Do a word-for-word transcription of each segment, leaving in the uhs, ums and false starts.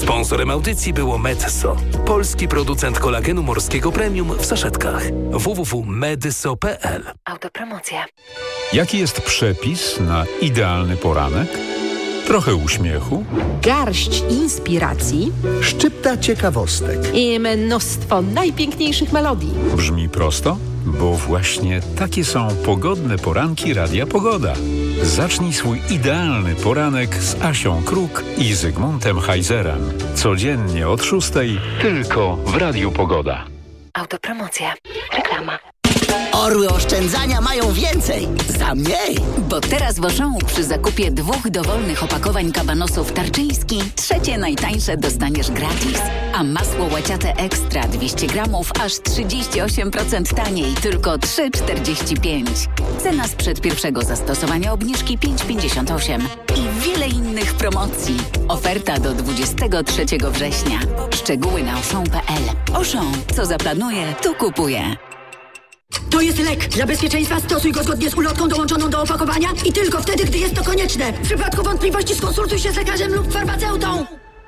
Sponsorem audycji było Medyso, polski producent kolagenu morskiego premium w saszetkach. w w w kropka medyso kropka p l. Autopromocja. Jaki jest przepis na idealny poranek? Trochę uśmiechu, garść inspiracji, szczypta ciekawostek i mnóstwo najpiękniejszych melodii. brzmi prosto? Bo właśnie takie są pogodne poranki Radia Pogoda. Zacznij swój idealny poranek z Asią Kruk i Zygmuntem Heizerem. Codziennie od szóstej tylko w Radiu Pogoda. Autopromocja. Reklama. Orły oszczędzania mają więcej za mniej. Bo teraz w Auchan przy zakupie dwóch dowolnych opakowań kabanosów tarczyński trzecie najtańsze dostaniesz gratis. A masło łaciate ekstra dwieście gramów aż trzydzieści osiem procent taniej, tylko trzy czterdzieści pięć. Cena sprzed pierwszego zastosowania obniżki pięć pięćdziesiąt osiem. I wiele innych promocji. Oferta do dwudziestego trzeciego września. Szczegóły na auchan kropka p l. Auchan. Co zaplanuje, to kupuje. To jest lek. Dla bezpieczeństwa stosuj go zgodnie z ulotką dołączoną do opakowania i tylko wtedy, gdy jest to konieczne. W przypadku wątpliwości skonsultuj się z lekarzem lub farmaceutą.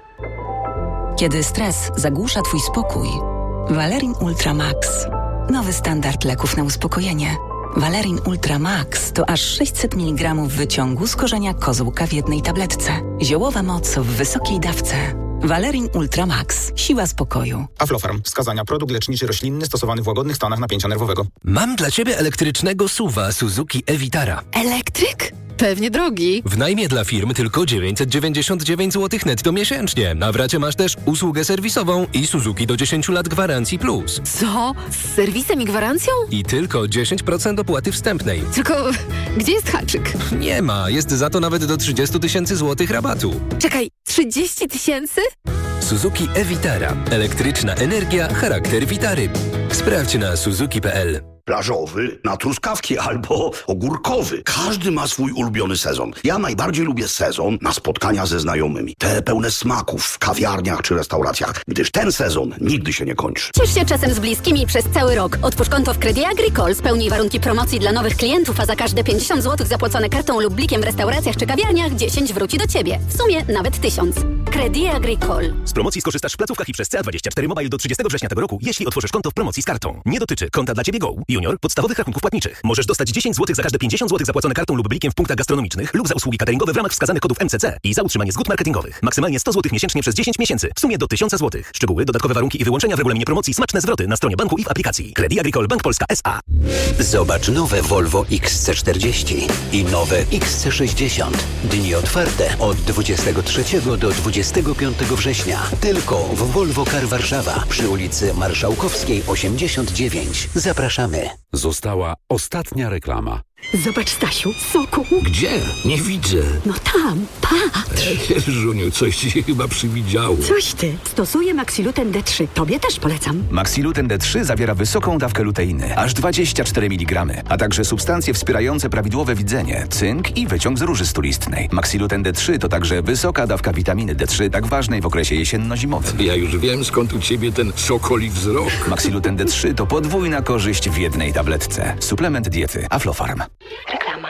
Kiedy stres zagłusza twój spokój, Valerin Ultra Max. Nowy standard leków na uspokojenie. Valerin Ultra Max to aż sześćset miligramów wyciągu z korzenia kozłka w jednej tabletce. Ziołowa moc w wysokiej dawce. Valerin Ultra Max. Siła spokoju. Aflofarm. Wskazania. Produkt leczniczy roślinny stosowany w łagodnych stanach napięcia nerwowego. Mam dla Ciebie elektrycznego suwa Suzuki e-Vitara. Elektryk? Pewnie drogi. W najmie dla firmy tylko dziewięćset dziewięćdziesiąt dziewięć złotych netto miesięcznie. Na w racie masz też usługę serwisową i Suzuki do dziesięć lat gwarancji plus. Co? Z serwisem i gwarancją? I tylko dziesięć procent opłaty wstępnej. Tylko gdzie jest haczyk? Nie ma. Jest za to nawet do trzydzieści tysięcy złotych rabatu. Czekaj, trzydzieści tysięcy? Suzuki e-Vitara. Elektryczna energia, charakter Vitary. Sprawdź na suzuki kropka p l. Plażowy na truskawki albo ogórkowy. Każdy ma swój ulubiony sezon. Ja najbardziej lubię sezon na spotkania ze znajomymi. Te pełne smaków w kawiarniach czy restauracjach, gdyż ten sezon nigdy się nie kończy. Ciesz się czasem z bliskimi przez cały rok. Otwórz konto w Credit Agricole, spełnij warunki promocji dla nowych klientów, a za każde pięćdziesiąt złotych zapłacone kartą lub blikiem w restauracjach czy kawiarniach dziesięć wróci do Ciebie. W sumie nawet tysiąc. Credit Agricole. Z promocji skorzystasz w placówkach i przez C A dwadzieścia cztery Mobile do trzydziestego września tego roku, jeśli otworzysz konto w promocji z kartą. Nie dotyczy konta dla Ciebie Go, Junior, podstawowych rachunków płatniczych. Możesz dostać dziesięć złotych za każde pięćdziesiąt złotych zapłacone kartą lub blikiem w punktach gastronomicznych lub za usługi cateringowe w ramach wskazanych kodów M C C i za utrzymanie zgód marketingowych. Maksymalnie sto złotych miesięcznie przez dziesięć miesięcy. W sumie do tysiąc złotych. Szczegóły, dodatkowe warunki i wyłączenia w regulaminie promocji, smaczne zwroty na stronie banku i w aplikacji. Credit Agricole Bank Polska S A. Zobacz nowe Volvo X C czterdzieści i nowe X C sześćdziesiąt. Dni otwarte od dwudziestego trzeciego do dwudziestego piątego września. Tylko w Volvo Car Warszawa przy ulicy Marszałkowskiej osiemdziesiąt dziewięć. Zapraszamy. Została ostatnia reklama. Zobacz, Stasiu, soku. Gdzie? Nie widzę. No tam, patrz. Żuniu, coś ci się chyba przywidziało. Coś ty. Stosuję Maxiluten D trzy. Tobie też polecam. Maxiluten D trzy zawiera wysoką dawkę luteiny, aż dwadzieścia cztery miligramy, a także substancje wspierające prawidłowe widzenie, cynk i wyciąg z róży stulistnej. Maxiluten D trzy to także wysoka dawka witaminy D trzy, tak ważnej w okresie jesienno-zimowym. Ja już wiem, skąd u ciebie ten sokoli wzrok. Maxiluten D trzy to podwójna korzyść w jednej tabletce. Suplement diety Aflofarm. Reklama.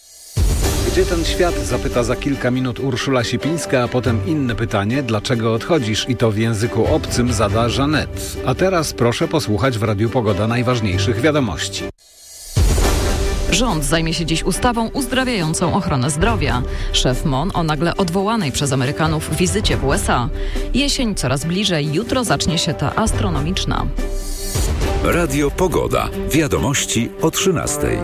Gdzie ten świat? Zapyta za kilka minut Urszula Sipińska, a potem inne pytanie, dlaczego odchodzisz? I to w języku obcym zada Żanet. A teraz proszę posłuchać w Radiu Pogoda najważniejszych wiadomości. Rząd zajmie się dziś ustawą uzdrawiającą ochronę zdrowia. Szef M O N o nagle odwołanej przez Amerykanów wizycie w U S A. Jesień coraz bliżej, jutro zacznie się ta astronomiczna. Radio Pogoda. Wiadomości o trzynastej.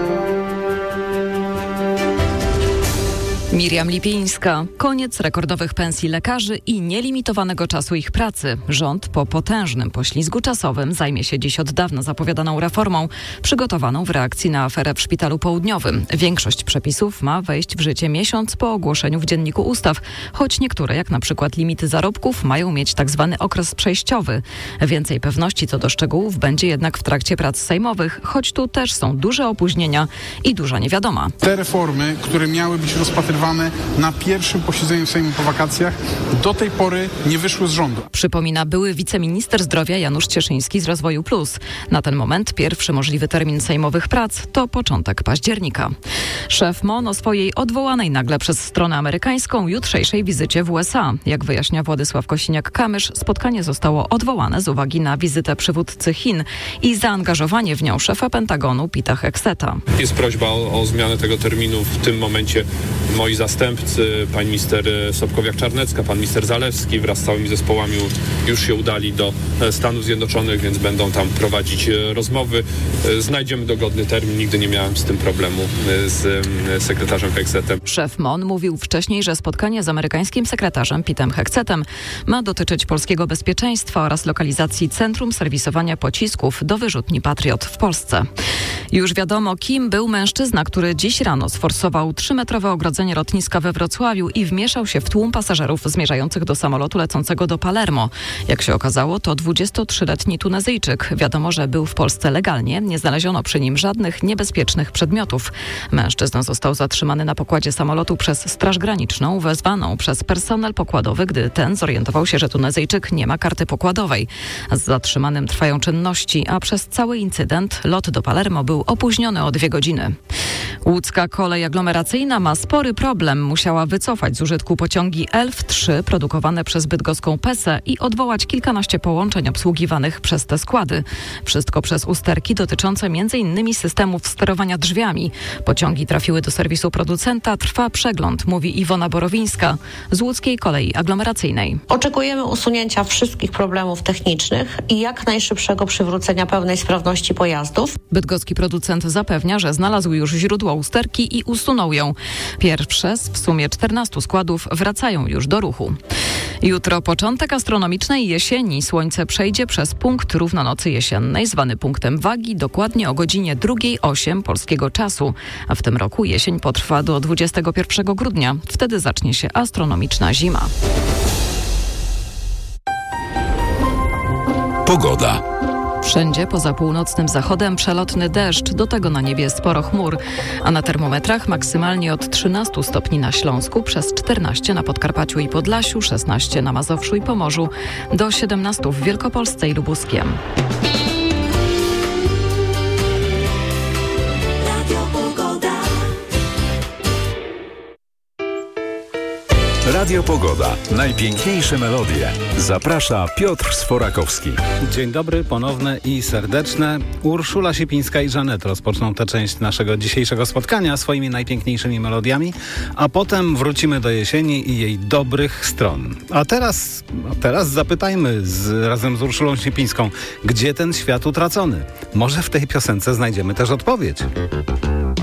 Miriam Lipińska. Koniec rekordowych pensji lekarzy i nielimitowanego czasu ich pracy. Rząd po potężnym poślizgu czasowym zajmie się dziś od dawna zapowiadaną reformą, przygotowaną w reakcji na aferę w Szpitalu Południowym. Większość przepisów ma wejść w życie miesiąc po ogłoszeniu w Dzienniku Ustaw, choć niektóre, jak na przykład limity zarobków, mają mieć tak zwany okres przejściowy. Więcej pewności co do szczegółów będzie jednak w trakcie prac sejmowych, choć tu też są duże opóźnienia i duża niewiadoma. Te reformy, które miały być rozpatrywane skierowane na pierwszym posiedzeniu Sejmu po wakacjach. Do tej pory nie wyszły z rządu. Przypomina były wiceminister zdrowia Janusz Cieszyński z Rozwoju Plus. Na ten moment pierwszy możliwy termin sejmowych prac to początek października. Szef M O N o swojej odwołanej nagle przez stronę amerykańską jutrzejszej wizycie w U S A. Jak wyjaśnia Władysław Kosiniak-Kamysz, spotkanie zostało odwołane z uwagi na wizytę przywódcy Chin i zaangażowanie w nią szefa Pentagonu Pita Hegseta. Jest prośba o, o zmianę tego terminu. W tym momencie moi zastępcy, pani minister Sobkowiak-Czarnecka, pan minister Zalewski wraz z całymi zespołami już się udali do Stanów Zjednoczonych, więc będą tam prowadzić rozmowy. Znajdziemy dogodny termin. Nigdy nie miałem z tym problemu z sekretarzem Hegsetem. Szef M O N mówił wcześniej, że spotkanie z amerykańskim sekretarzem Pitem Hegsetem ma dotyczyć polskiego bezpieczeństwa oraz lokalizacji Centrum Serwisowania Pocisków do wyrzutni Patriot w Polsce. Już wiadomo, kim był mężczyzna, który dziś rano sforsował trzymetrowe ogrodzenie lotniska we Wrocławiu i wmieszał się w tłum pasażerów zmierzających do samolotu lecącego do Palermo. Jak się okazało, to dwudziestotrzyletni Tunezyjczyk. Wiadomo, że był w Polsce legalnie. Nie znaleziono przy nim żadnych niebezpiecznych przedmiotów. Mężczyzna został zatrzymany na pokładzie samolotu przez Straż Graniczną, wezwaną przez personel pokładowy, gdy ten zorientował się, że Tunezyjczyk nie ma karty pokładowej. Z zatrzymanym trwają czynności, a przez cały incydent lot do Palermo był opóźniony o dwie godziny. Łódzka kolej aglomeracyjna ma spory problem. Musiała wycofać z użytku pociągi Elf trzy produkowane przez bydgoską Pesę i odwołać kilkanaście połączeń obsługiwanych przez te składy. Wszystko przez usterki dotyczące między innymi systemów sterowania drzwiami. Pociągi trafiły do serwisu producenta. Trwa przegląd, mówi Iwona Borowińska z Łódzkiej Kolei Aglomeracyjnej. Oczekujemy usunięcia wszystkich problemów technicznych i jak najszybszego przywrócenia pełnej sprawności pojazdów. Bydgoski producent zapewnia, że znalazł już źródło usterki i usunął ją. Pierwsze z w sumie czternastu składów wracają już do ruchu. Jutro początek astronomicznej jesieni. Słońce przejdzie przez punkt równonocy jesiennej, zwany punktem wagi, dokładnie o godzinie drugiej osiem polskiego czasu. A w tym roku jesień potrwa do dwudziestego pierwszego grudnia. Wtedy zacznie się astronomiczna zima. Pogoda. Wszędzie poza północnym zachodem przelotny deszcz, do tego na niebie sporo chmur, a na termometrach maksymalnie od trzynastu stopni na Śląsku, przez czternaście na Podkarpaciu i Podlasiu, szesnaście na Mazowszu i Pomorzu, do siedemnastu w Wielkopolsce i Lubuskiem. Radio Pogoda. Najpiękniejsze melodie. Zaprasza Piotr Sforakowski. Dzień dobry, ponowne i serdeczne. Urszula Sipińska i Żanet rozpoczną tę część naszego dzisiejszego spotkania swoimi najpiękniejszymi melodiami, a potem wrócimy do jesieni i jej dobrych stron. A teraz, a teraz zapytajmy z, razem z Urszulą Sipińską, gdzie ten świat utracony? Może w tej piosence znajdziemy też odpowiedź.